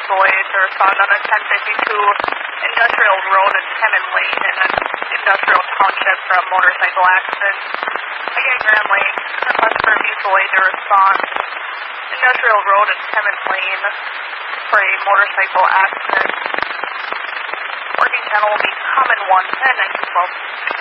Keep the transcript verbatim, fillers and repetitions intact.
mutual aid to respond on a ten fifty-two Industrial Road at Hammond Lane in an Industrial Township for a motorcycle accident. Again, Grand Lake, request for mutual aid to respond. Industrial Road at Hammond Lane for a motorcycle accident. Working channel will be common one ten and twelve.